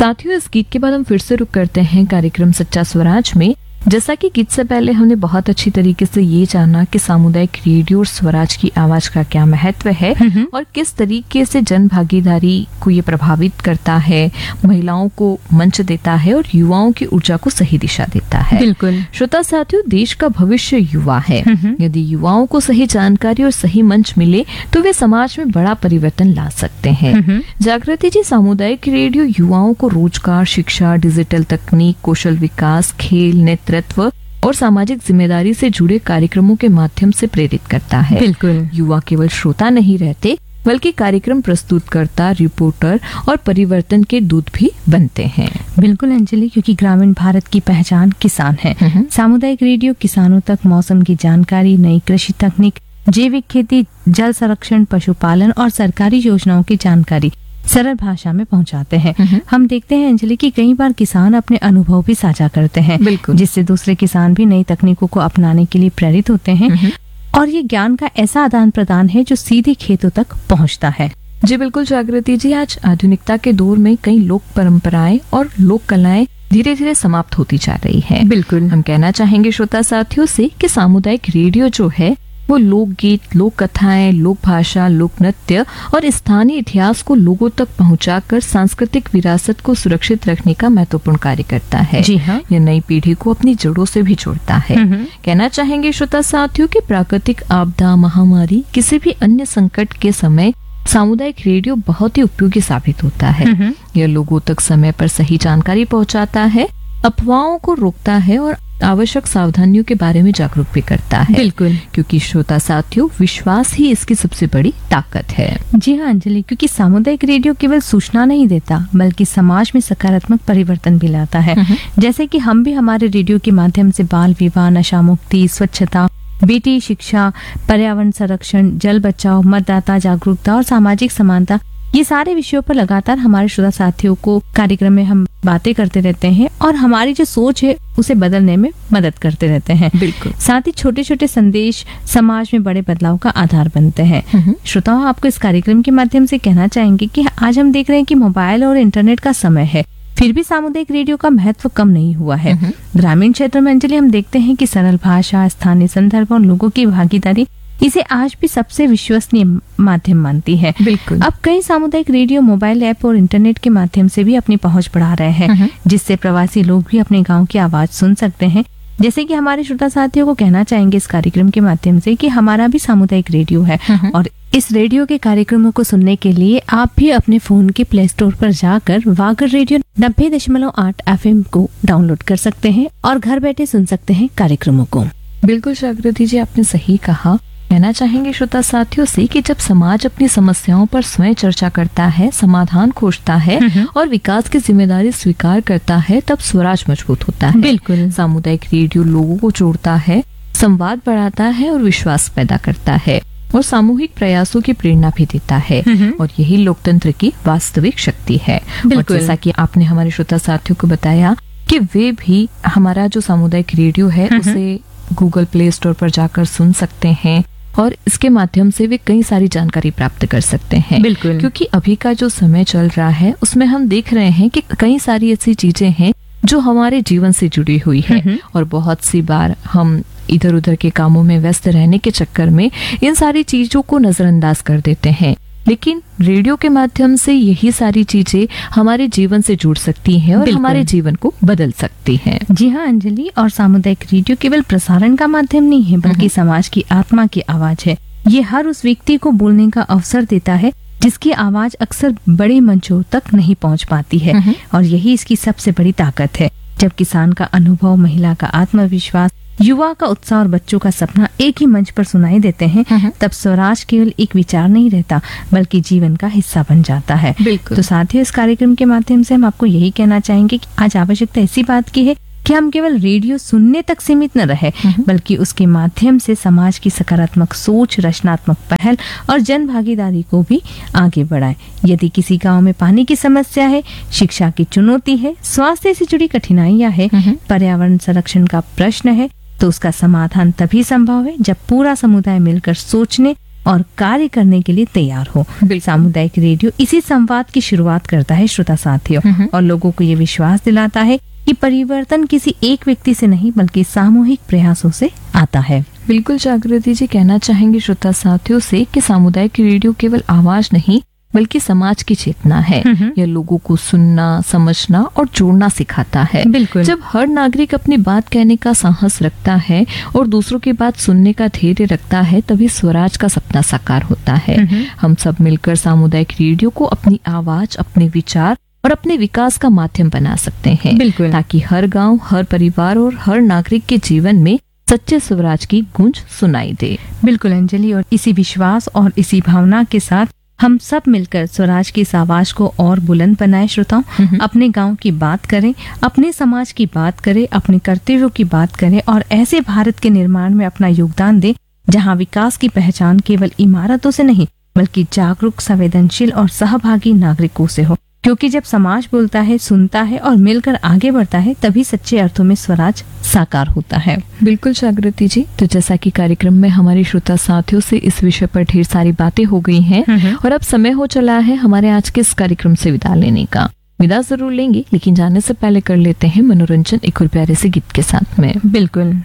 साथियों, इस गीत के बाद हम फिर से रुक करते हैं कार्यक्रम सच्चा स्वराज में। जैसा कि गीत से पहले हमने बहुत अच्छी तरीके से ये जाना कि सामुदायिक रेडियो और स्वराज की आवाज का क्या महत्व है और किस तरीके से जन भागीदारी को ये प्रभावित करता है, महिलाओं को मंच देता है और युवाओं की ऊर्जा को सही दिशा देता है। बिल्कुल श्रोता साथियों, देश का भविष्य युवा है। यदि युवाओं को सही जानकारी और सही मंच मिले तो वे समाज में बड़ा परिवर्तन ला सकते हैं। जागृति जी, सामुदायिक रेडियो युवाओं को रोजगार, शिक्षा, डिजिटल तकनीक, कौशल विकास, खेल, नेतृत्व और सामाजिक जिम्मेदारी से जुड़े कार्यक्रमों के माध्यम से प्रेरित करता है। बिल्कुल युवा केवल श्रोता नहीं रहते बल्कि कार्यक्रम प्रस्तुतकर्ता, रिपोर्टर और परिवर्तन के दूत भी बनते हैं। बिल्कुल अंजलि, क्योंकि ग्रामीण भारत की पहचान किसान है। सामुदायिक रेडियो किसानों तक मौसम की जानकारी, नई कृषि तकनीक, जैविक खेती, जल संरक्षण, पशुपालन और सरकारी योजनाओं की जानकारी सरल भाषा में पहुंचाते हैं। हम देखते हैं अंजलि कि कई बार किसान अपने अनुभव भी साझा करते हैं, जिससे दूसरे किसान भी नई तकनीकों को अपनाने के लिए प्रेरित होते हैं। और ये ज्ञान का ऐसा आदान प्रदान है जो सीधे खेतों तक पहुंचता है। जी बिल्कुल जागृति जी, आज आधुनिकता के दौर में कई लोक परंपराएं और लोक कलाएं धीरे धीरे समाप्त होती जा रही है। बिल्कुल हम कहना चाहेंगे श्रोता साथियों से कि सामुदायिक रेडियो जो है वो लोकगीत, लोक कथाएं, लोक भाषा, लोक नृत्य और स्थानीय इतिहास को लोगों तक पहुंचाकर सांस्कृतिक विरासत को सुरक्षित रखने का महत्वपूर्ण कार्य करता है। जी हाँ। यह नई पीढ़ी को अपनी जड़ों से भी जोड़ता है। कहना चाहेंगे श्रोता साथियों कि प्राकृतिक आपदा, महामारी, किसी भी अन्य संकट के समय सामुदायिक रेडियो बहुत ही उपयोगी साबित होता है। यह लोगों तक समय पर सही जानकारी पहुंचाता है, अफवाहों को रोकता है और आवश्यक सावधानियों के बारे में जागरूक भी करता है। बिल्कुल, क्योंकि श्रोता साथियों, विश्वास ही इसकी सबसे बड़ी ताकत है। जी हाँ अंजलि, क्योंकि सामुदायिक रेडियो केवल सूचना नहीं देता बल्कि समाज में सकारात्मक परिवर्तन भी लाता है। जैसे कि हम भी हमारे रेडियो के माध्यम से बाल विवाह, नशा मुक्ति, स्वच्छता, बेटी शिक्षा, पर्यावरण संरक्षण, जल बचाओ, मतदाता जागरूकता और सामाजिक समानता, ये सारे विषयों पर लगातार हमारे श्रोता साथियों को कार्यक्रम में हम बातें करते रहते हैं और हमारी जो सोच है उसे बदलने में मदद करते रहते हैं। बिल्कुल। साथ ही छोटे छोटे संदेश समाज में बड़े बदलाव का आधार बनते हैं। श्रोताओं, आपको इस कार्यक्रम के माध्यम से कहना चाहेंगे कि आज हम देख रहे हैं कि मोबाइल और इंटरनेट का समय है, फिर भी सामुदायिक रेडियो का महत्व कम नहीं हुआ है। ग्रामीण क्षेत्र में अंजलि हम देखते हैं कि सरल भाषा, स्थानीय संदर्भ और लोगों की भागीदारी इसे आज भी सबसे विश्वसनीय माध्यम मानती है। बिल्कुल। अब कई सामुदायिक रेडियो मोबाइल ऐप और इंटरनेट के माध्यम से भी अपनी पहुंच बढ़ा रहे हैं, जिससे प्रवासी लोग भी अपने गांव की आवाज सुन सकते हैं। जैसे कि हमारे श्रोता साथियों को कहना चाहेंगे इस कार्यक्रम के माध्यम से कि हमारा भी सामुदायिक रेडियो है और इस रेडियो के कार्यक्रमों को सुनने के लिए आप भी अपने फोन के प्ले स्टोर पर जाकर वागर रेडियो 90.8 FM को डाउनलोड कर सकते हैं और घर बैठे सुन सकते हैं कार्यक्रमों को। बिल्कुल जागृति जी, आपने सही कहा। कहना चाहेंगे श्रोता साथियों से कि जब समाज अपनी समस्याओं पर स्वयं चर्चा करता है, समाधान खोजता है और विकास की जिम्मेदारी स्वीकार करता है, तब स्वराज मजबूत होता है। बिल्कुल। सामुदायिक रेडियो लोगों को जोड़ता है, संवाद बढ़ाता है और विश्वास पैदा करता है और सामूहिक प्रयासों की प्रेरणा भी देता है और यही लोकतंत्र की वास्तविक शक्ति है। और जैसा कि आपने हमारे श्रोता साथियों को बताया कि वे भी हमारा जो सामुदायिक रेडियो है उसे गूगल प्ले स्टोर पर जाकर सुन सकते हैं और इसके माध्यम से वे कई सारी जानकारी प्राप्त कर सकते हैं। बिल्कुल। क्योंकि अभी का जो समय चल रहा है उसमें हम देख रहे हैं कि कई सारी ऐसी चीजें हैं जो हमारे जीवन से जुड़ी हुई है और बहुत सी बार हम इधर उधर के कामों में व्यस्त रहने के चक्कर में इन सारी चीजों को नजरअंदाज कर देते हैं, लेकिन रेडियो के माध्यम से यही सारी चीजें हमारे जीवन से जुड़ सकती हैं और हमारे जीवन को बदल सकती हैं। जी हाँ अंजलि, और सामुदायिक रेडियो केवल प्रसारण का माध्यम नहीं है बल्कि समाज की आत्मा की आवाज है। ये हर उस व्यक्ति को बोलने का अवसर देता है जिसकी आवाज अक्सर बड़े मंचों तक नहीं पहुंच पाती है और यही इसकी सबसे बड़ी ताकत है। जब किसान का अनुभव, महिला का आत्मविश्वास, युवा का उत्साह और बच्चों का सपना एक ही मंच पर सुनाई देते हैं, तब स्वराज केवल एक विचार नहीं रहता बल्कि जीवन का हिस्सा बन जाता है। तो साथियों, इस कार्यक्रम के माध्यम से हम आपको यही कहना चाहेंगे कि आज आवश्यकता ऐसी बात की है कि हम केवल रेडियो सुनने तक सीमित न रहे बल्कि उसके माध्यम से समाज की सकारात्मक सोच, रचनात्मक पहल और जन भागीदारी को भी आगे बढ़ाएं। यदि किसी गांव में पानी की समस्या है, शिक्षा की चुनौती है, स्वास्थ्य से जुड़ी कठिनाइयां है, पर्यावरण संरक्षण का प्रश्न है, तो उसका समाधान तभी संभव है जब पूरा समुदाय मिलकर सोचने, और कार्य करने के लिए तैयार हो। सामुदायिक रेडियो इसी संवाद की शुरुआत करता है श्रोता साथियों, और लोगों को ये विश्वास दिलाता है कि परिवर्तन किसी एक व्यक्ति से नहीं बल्कि सामूहिक प्रयासों से आता है। बिल्कुल जागृति जी, कहना चाहेंगे श्रोता साथियों से कि सामुदायिक रेडियो केवल आवाज नहीं बल्कि समाज की चेतना है। यह लोगों को सुनना, समझना और जोड़ना सिखाता है। बिल्कुल। जब हर नागरिक अपनी बात कहने का साहस रखता है और दूसरों की बात सुनने का धैर्य रखता है, तभी स्वराज का सपना साकार होता है। हम सब मिलकर सामुदायिक रेडियो को अपनी आवाज, अपने विचार और अपने विकास का माध्यम बना सकते हैं। बिल्कुल। ताकि हर गांव, हर परिवार और हर नागरिक के जीवन में सच्चे स्वराज की गूंज सुनाई दे। बिल्कुल अंजलि, और इसी विश्वास और इसी भावना के साथ हम सब मिलकर स्वराज की इस आवाज को और बुलंद बनाए। श्रोताओं, अपने गांव की बात करें, अपने समाज की बात करें, अपने कर्तव्यों की बात करें और ऐसे भारत के निर्माण में अपना योगदान दें जहां विकास की पहचान केवल इमारतों से नहीं बल्कि जागरूक, संवेदनशील और सहभागी नागरिकों से हो। क्योंकि जब समाज बोलता है, सुनता है और मिलकर आगे बढ़ता है, तभी सच्चे अर्थों में स्वराज साकार होता है। बिल्कुल जागृति जी, तो जैसा कि कार्यक्रम में हमारे श्रोता साथियों से इस विषय पर ढेर सारी बातें हो गई हैं और अब समय हो चला है हमारे आज के इस कार्यक्रम से विदा लेने का। विदा जरूर लेंगे, लेकिन जाने से पहले कर लेते हैं मनोरंजन एक और प्यारे से गीत के साथ में। बिल्कुल।